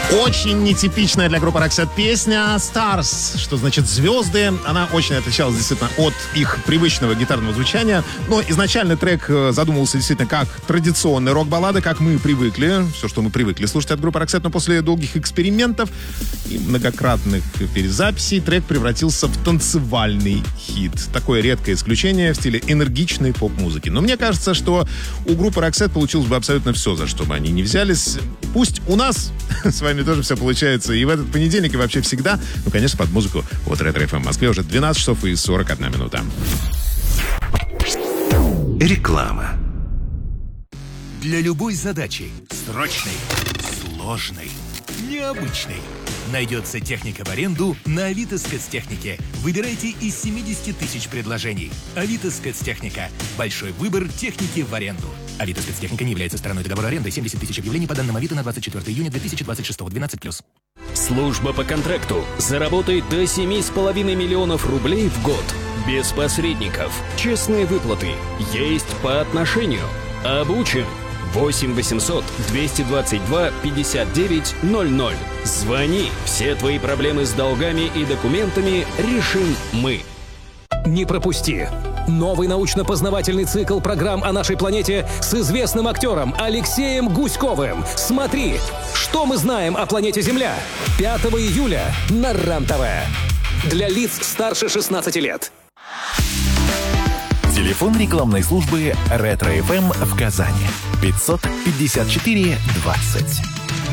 Очень нетипичная для группы Roxette песня «Stars», что значит «звезды». Она очень отличалась действительно от их привычного гитарного звучания. Но изначально трек задумывался действительно как традиционная рок-баллада, как мы привыкли, все, что мы привыкли слушать от группы Roxette. Но после долгих экспериментов и многократных перезаписей трек превратился в танцевальный хит. Такое редкое исключение в стиле энергичной поп-музыки. Но мне кажется, что у группы Roxette получилось бы абсолютно все, за что бы они ни взялись. Пусть у нас с вами тоже все получается и в этот понедельник, и вообще всегда. Ну, конечно, под музыку от Ретро ФМ в Москве уже 12 часов и 41 минута. Реклама. Для любой задачи, срочной, сложной, необычной, найдется техника в аренду на Авито Спецтехнике. Выбирайте из 70 тысяч предложений. Авито Спецтехника. Большой выбор техники в аренду. Авито Спецтехника не является стороной договора аренды. 70 тысяч объявлений по данным Авито на 24 июня 2026. 12+. Служба по контракту заработает до 7,5 миллионов рублей в год. Без посредников. Честные выплаты. Есть по отношению. Обучен. 8 800 222 59 00. Звони. Все твои проблемы с долгами и документами решим мы. Не пропусти! Новый научно-познавательный цикл программ о нашей планете с известным актером Алексеем Гуськовым. Смотри, что мы знаем о планете Земля. 5 июля на РЕН-ТВ. Для лиц старше 16 лет. Телефон рекламной службы «Ретро ФМ» в Казани. 554 20.